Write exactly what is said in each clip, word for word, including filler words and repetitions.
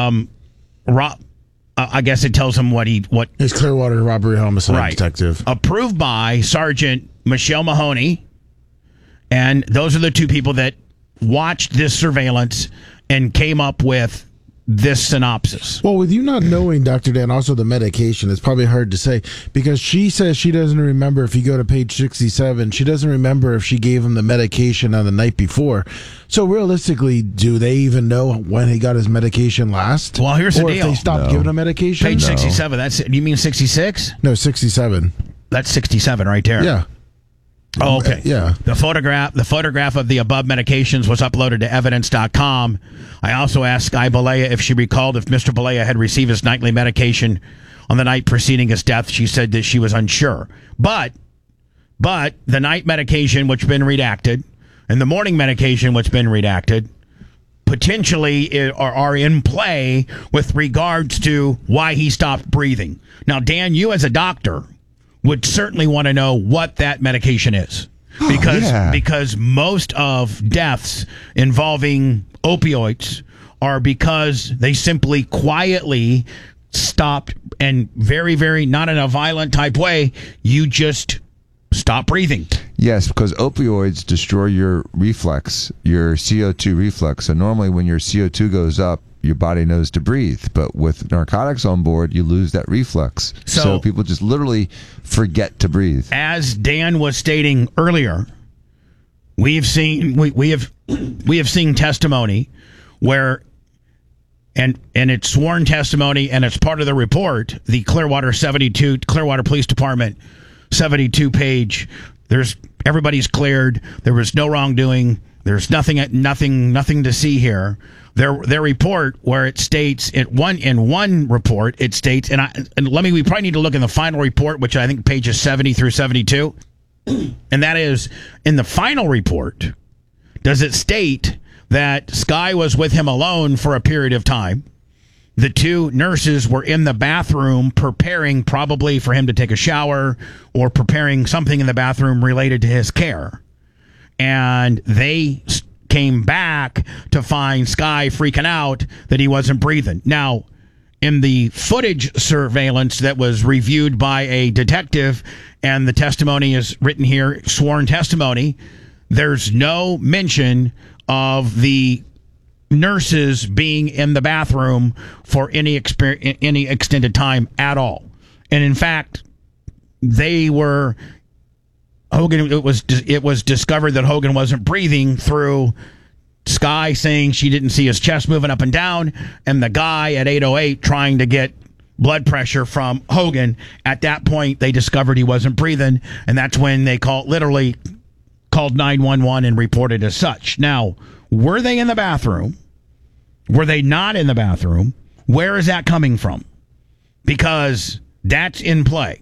um, Rob, uh, I guess it tells him what he what. It's Clearwater robbery homicide right. detective. Approved by Sergeant Michelle Mahoney, and those are the two people that watched this surveillance and came up with this synopsis. Well, with you not knowing, Doctor Dan, also the medication, it's probably hard to say, because she says she doesn't remember. If you go to page sixty-seven, she doesn't remember if she gave him the medication on the night before. So realistically, do they even know when he got his medication last? Well, here's the or deal. If they stopped No. giving him medication? Page No. sixty-seven. That's you mean sixty-six? No, sixty-seven. That's sixty-seven right there. Yeah. Oh, okay. Yeah. The photograph the photograph of the above medications was uploaded to evidence dot com. I also asked Sky Balea if she recalled if Mister Balea had received his nightly medication on the night preceding his death. She said that she was unsure. But but the night medication, which has been redacted, and the morning medication, which has been redacted, potentially are, are in play with regards to why he stopped breathing. Now, Dan, you as a doctor would certainly want to know what that medication is, because yeah. because most of deaths involving opioids are because they simply quietly stopped, and very, very, not in a violent type way, you just stop breathing. Yes, because opioids destroy your reflex, your C O two reflex. So normally when your C O two goes up, your body knows to breathe. But with narcotics on board, you lose that reflex. So, so people just literally forget to breathe. As Dan was stating earlier, we've seen we, we have we have seen testimony where and and it's sworn testimony, and it's part of the report, the Clearwater seventy-two Clearwater Police Department seventy-two page. There's everybody's cleared. There was no wrongdoing. There's nothing nothing nothing to see here. Their their report, where it states it one in one report it states, and I and let me we probably need to look in the final report, which I think pages seventy through seventy-two, and that is in the final report. Does it state that Sky was with him alone for a period of time? The two nurses were in the bathroom preparing, probably for him to take a shower or preparing something in the bathroom related to his care, and they came back to find Sky freaking out that he wasn't breathing. Now, in the footage surveillance that was reviewed by a detective, and the testimony is written here, sworn testimony, there's no mention of the nurses being in the bathroom for any exper- any extended time at all. And in fact, they were Hogan. It was it was discovered that Hogan wasn't breathing through Sky saying she didn't see his chest moving up and down, and the guy at eight oh eight trying to get blood pressure from Hogan. At that point, they discovered he wasn't breathing, and that's when they called literally called nine one one and reported as such. Now, were they in the bathroom? Were they not in the bathroom? Where is that coming from? Because that's in play.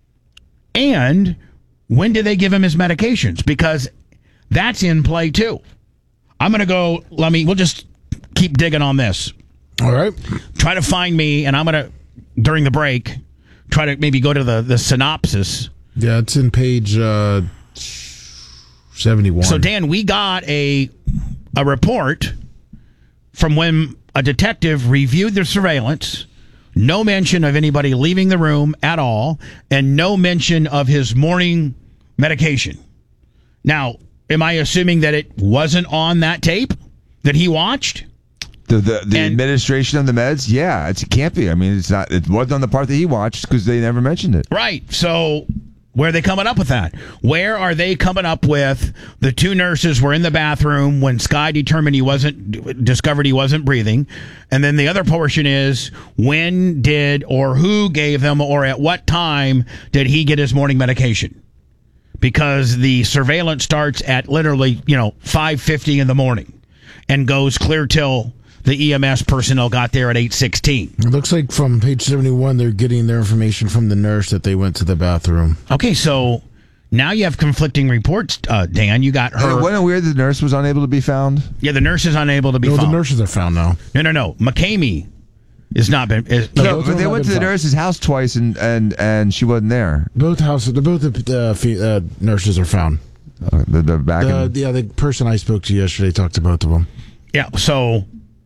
And when did they give him his medications? Because that's in play too. I'm going to go, let me, we'll just keep digging on this. All right. Try to find me, and I'm going to, during the break, try to maybe go to the, the synopsis. Yeah, it's in page uh, seventy-one. So, Dan, we got a a report from when a detective reviewed the surveillance. No mention of anybody leaving the room at all, and no mention of his morning medication. Now, am I assuming that it wasn't on that tape that he watched? The the, the And- administration of the meds, yeah, it's, it can't be. I mean, it's not. It wasn't on the part that he watched because they never mentioned it. Right. So where are they coming up with that? Where are they coming up with the two nurses were in the bathroom when Sky determined he wasn't, discovered he wasn't breathing? And then the other portion is, when did or who gave them or at what time did he get his morning medication? Because the surveillance starts at literally, you know, five fifty in the morning and goes clear till the E M S personnel got there at eight sixteen. It looks like from page seventy-one, they're getting their information from the nurse that they went to the bathroom. Okay, so now you have conflicting reports, uh, Dan. You got her. Hey, wasn't it weird the nurse was unable to be found? Yeah, the nurse is unable to be No, found. the nurses are found now. No, no, no. McCamey is not been. Is, No, No, both but of they them went have to the been found. nurse's house twice, and, and, and she wasn't there. Both houses, the both the uh, fe- uh, nurses are found. Uh, the, the back The, in, yeah, the person I spoke to yesterday talked to both of them. yeah. So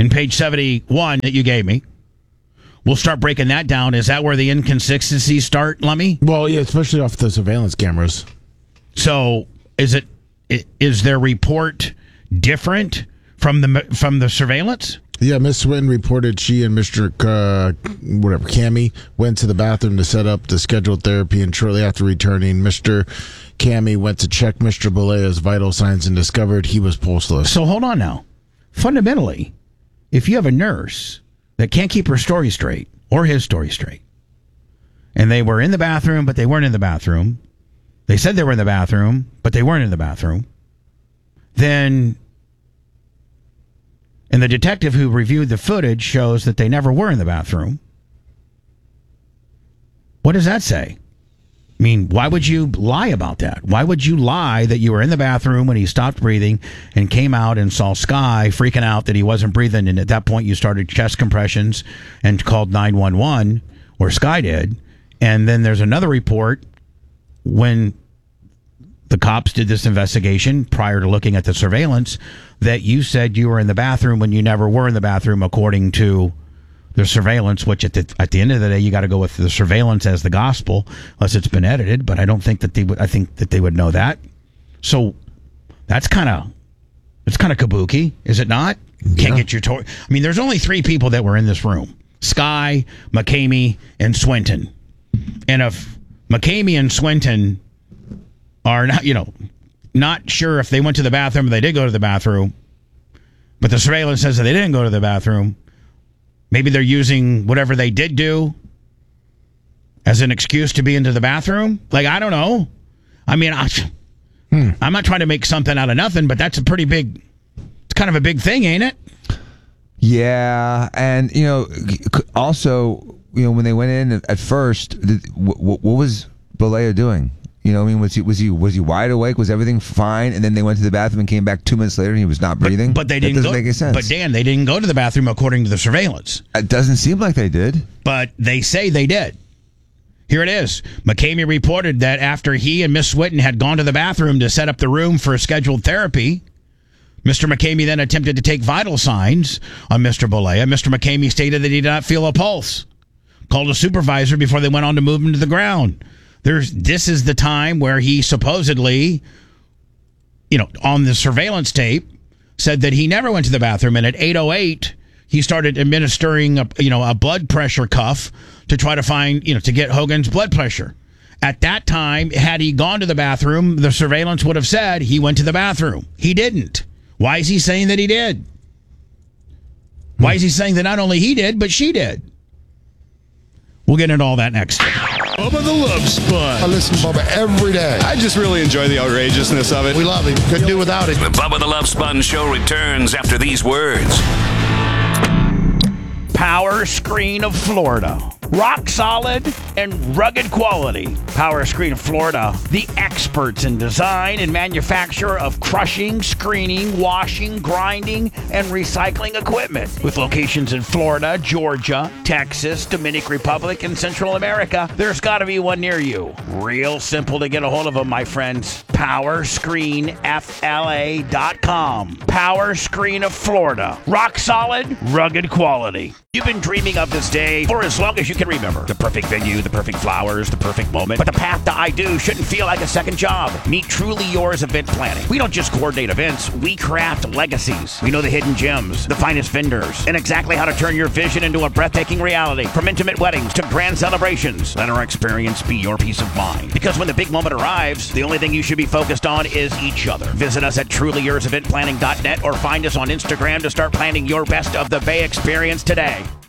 in page seventy-one that you gave me. We'll start breaking that down. Is that where the inconsistencies start, Lummy? Well, yeah, especially off the surveillance cameras. So is it is their report different from the from the surveillance? Yeah, Miss Swinton reported she and Mister Uh, whatever, Cammie went to the bathroom to set up the scheduled therapy, and shortly after returning, Mister Cammie went to check Mister Bolaya's vital signs and discovered he was pulseless. So hold on now. Fundamentally, if you have a nurse that can't keep her story straight or his story straight, and they were in the bathroom, but they weren't in the bathroom, they said they were in the bathroom, but they weren't in the bathroom, then, and the detective who reviewed the footage shows that they never were in the bathroom, what does that say? I mean, why would you lie about that? Why would you lie that you were in the bathroom when he stopped breathing and came out and saw Sky freaking out that he wasn't breathing, and at that point you started chest compressions and called nine one one, or Sky did, and then there's another report when the cops did this investigation prior to looking at the surveillance that you said you were in the bathroom when you never were in the bathroom according to the surveillance, which at the at the end of the day, you got to go with the surveillance as the gospel, unless it's been edited. But I don't think that they would. I think that they would know that. So that's kind of it's kind of kabuki, is it not? Yeah. Can't get your toy. I mean, there's only three people that were in this room: Sky, McCamey, and Swinton. And if McCamey and Swinton are not, you know, not sure if they went to the bathroom or they did go to the bathroom, but the surveillance says that they didn't go to the bathroom. Maybe they're using whatever they did do as an excuse to be into the bathroom. Like, I don't know. I mean, I, hmm. I'm not trying to make something out of nothing, but that's a pretty big, it's kind of a big thing, ain't it? Yeah. And, you know, also, you know, when they went in at first, what, what was Bolaya doing? You know, I mean, was he was he was he wide awake? Was everything fine? And then they went to the bathroom and came back two minutes later, and he was not breathing. But, but they didn't that doesn't go, make any sense. But Dan, they didn't go to the bathroom according to the surveillance. It doesn't seem like they did. But they say they did. Here it is. McCamey reported that after he and Miss Swinton had gone to the bathroom to set up the room for scheduled therapy, Mister McCamey then attempted to take vital signs on Mister Bolaya. Mister McCamey stated that he did not feel a pulse. Called a supervisor before they went on to move him to the ground. There's this is the time where he supposedly, you know, on the surveillance tape, said that he never went to the bathroom, and at eight oh eight he started administering a you know a blood pressure cuff to try to find you know to get Hogan's blood pressure. At that time, had he gone to the bathroom, the surveillance would have said he went to the bathroom. He didn't. Why is he saying that he did? Why is he saying that not only he did, but she did? We'll get into all that next. Bubba the Love Sponge. I listen to Bubba every day. I just really enjoy the outrageousness of it. We love him. Couldn't do without him. The Bubba the Love Sponge Show returns after these words. Power Screen of Florida. Rock solid and rugged quality. Power Screen of Florida, the experts in design and manufacture of crushing, screening, washing, grinding, and recycling equipment. With locations in Florida, Georgia, Texas, Dominican Republic, and Central America, there's got to be one near you. Real simple to get a hold of them, my friends. power screen f l a dot com. Power Screen of Florida. Rock solid, rugged quality. You've been dreaming of this day for as long as you can remember. The perfect venue, the perfect flowers, the perfect moment. But the path to I do shouldn't feel like a second job. Meet Truly Yours Event Planning. We don't just coordinate events, we craft legacies. We know the hidden gems, the finest vendors, and exactly how to turn your vision into a breathtaking reality. From intimate weddings to grand celebrations, let our experience be your peace of mind. Because when the big moment arrives, the only thing you should be focused on is each other. Visit us at truly yours event planning dot net or find us on Instagram to start planning your best of the Bay experience today.